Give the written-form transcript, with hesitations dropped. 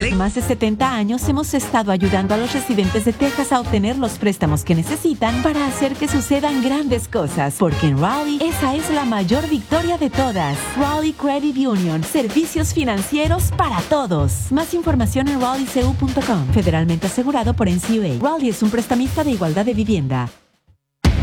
Raleigh. Más de 70 años hemos estado ayudando a los residentes de Texas a obtener los préstamos que necesitan para hacer que sucedan grandes cosas. Porque en Raleigh, esa es la mayor victoria de todas. Raleigh Credit Union. Servicios financieros para todos. Más información en raleighcu.com. Federalmente asegurado por NCUA. Raleigh es un prestamista de igualdad de vivienda.